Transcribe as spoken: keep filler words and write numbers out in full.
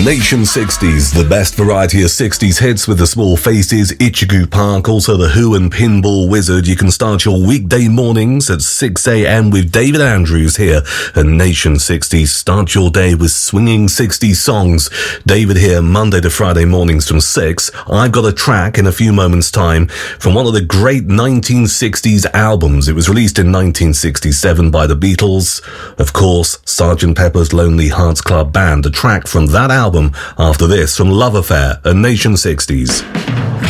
Nation sixties, the best variety of sixties hits with the Small Faces, Ichigo Park, also The Who and Pinball Wizard. You can start your weekday mornings at six a.m. with David Andrews here at Nation sixties. Start your day with swinging sixties songs. David here Monday to Friday mornings from six. I've got a track in a few moments' time from one of the great nineteen sixties albums. It was released in nineteen sixty-seven by the Beatles. Of course, Sergeant Pepper's Lonely Hearts Club Band. A track from that album after this from Love Affair and Nation sixties.